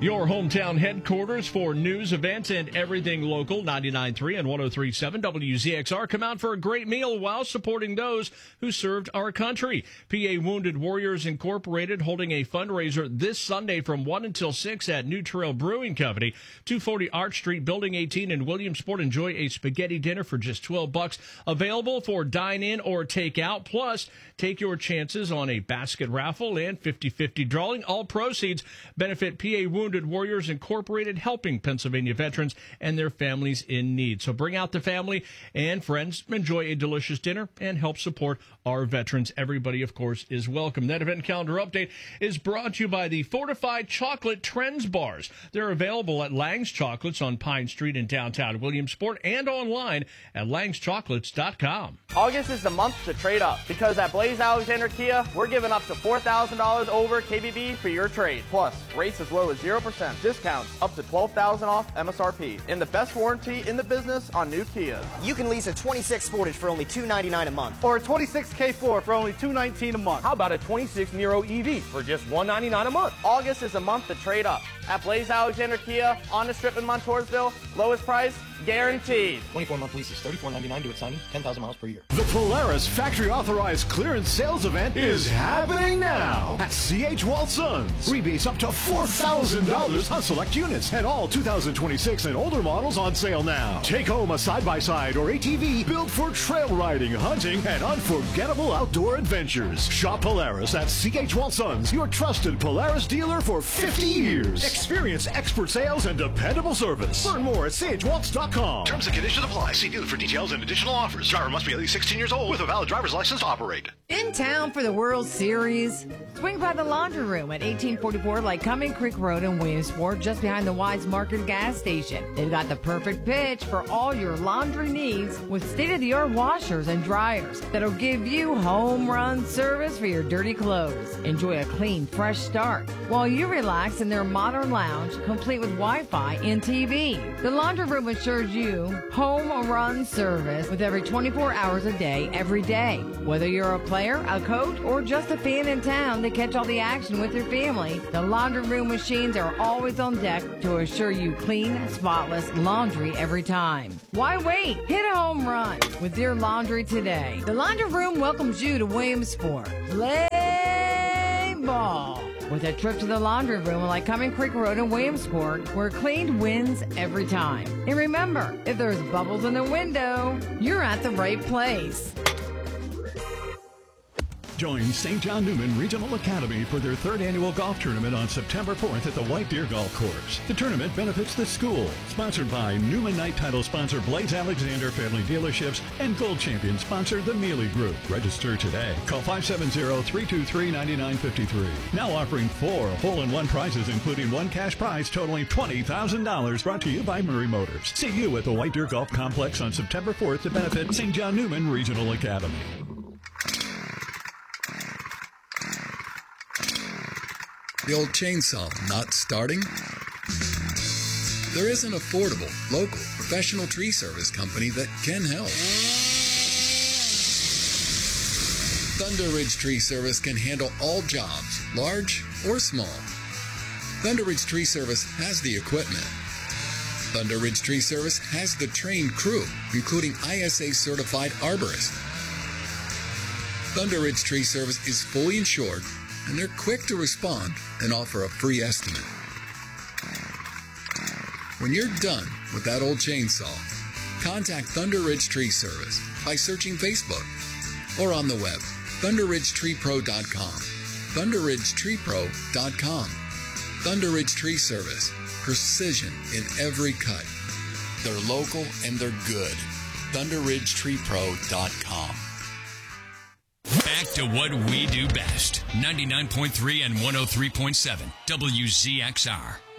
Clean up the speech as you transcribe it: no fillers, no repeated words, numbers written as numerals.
Your hometown headquarters for news, events, and everything local. 99.3 and 103.7 WZXR. Come out for a great meal while supporting those who served our country. PA Wounded Warriors Incorporated holding a fundraiser this Sunday from 1 until 6 at New Trail Brewing Company, 240 Arch Street, Building 18 in Williamsport. Enjoy a spaghetti dinner for just $12. Available for dine-in or take-out. Plus, take your chances on a basket raffle and 50-50 drawing. All proceeds benefit PA Wounded Warriors Incorporated, helping Pennsylvania veterans and their families in need. So bring out the family and friends, enjoy a delicious dinner, and help support our veterans. Everybody, of course, is welcome. That event calendar update is brought to you by the Fortified Chocolate Trends Bars. They're available at Lang's Chocolates on Pine Street in downtown Williamsport and online at langschocolates.com. August is the month to trade up because at Blaze Alexander Kia, we're giving up to $4,000 over KBB for your trade. Plus, rates as low as 0%, discounts up to $12,000 off MSRP, and the best warranty in the business on new Kias. You can lease a 26 Sportage for only $299 a month. Or a 26 K4 for only $219 a month. How about a 26 Nero EV for just $199 a month? August is a month to trade up. At Blaze Alexander Kia, on the strip in Montoursville, lowest price guaranteed. 24-month leases, $34.99 due at signing, 10,000 miles per year. The Polaris Factory Authorized Clearance Sales Event is happening now at C.H. Waltz-Sons. Rebates up to $4,000 on select units and all 2026 and older models on sale now. Take home a side-by-side or ATV built for trail riding, hunting, and unforgettable outdoor adventures. Shop Polaris at C.H. Waltz-Sons, your trusted Polaris dealer for 50 years. Experience expert sales and dependable service. Learn more at chwaltz.com. Terms and conditions apply. See dealer for details and additional offers. Driver must be at least 16 years old with a valid driver's license to operate. In town for the World Series? Swing by the Laundry Room at 1844 Lycoming Creek Road in Williamsport, just behind the Wise Market gas station. They've got the perfect pitch for all your laundry needs with state-of-the-art washers and dryers that'll give you home run service for your dirty clothes. Enjoy a clean, fresh start while you relax in their modern lounge, complete with Wi-Fi and TV. The Laundry Room assures you home run service with every 24 hours a day, every day. Whether you're a player, a coach, or just a fan in town to catch all the action with your family, the Laundry Room machines are always on deck to assure you clean, spotless laundry every time. Why wait? Hit a home run with your laundry today. The Laundry Room welcomes you to Williamsport. Play ball with a trip to the Laundry Room like Lycoming Creek Road in Williamsport, where clean wins every time. And remember, if there's bubbles in the window, you're at the right place. Join St. John Newman Regional Academy for their third annual golf tournament on September 4th at the White Deer Golf Course. The tournament benefits the school. Sponsored by Newman Knight title sponsor Blaze Alexander Family Dealerships and Gold Champion sponsor The Mealy Group. Register today. Call 570-323-9953. Now offering 4 hole-in-one prizes, including one cash prize totaling $20,000. Brought to you by Murray Motors. See you at the White Deer Golf Complex on September 4th to benefit St. John Newman Regional Academy. The old chainsaw not starting? There is an affordable, local, professional tree service company that can help. Thunder Ridge Tree Service can handle all jobs, large or small. Thunder Ridge Tree Service has the equipment. Thunder Ridge Tree Service has the trained crew, including ISA certified arborists. Thunder Ridge Tree Service is fully insured, and they're quick to respond and offer a free estimate. When you're done with that old chainsaw, contact Thunder Ridge Tree Service by searching Facebook or on the web, thunderridgetreepro.com. thunderridgetreepro.com. Thunder Ridge Tree Service, precision in every cut. They're local and they're good. thunderridgetreepro.com. Back to what we do best. 99.3 and 103.7 WZXR.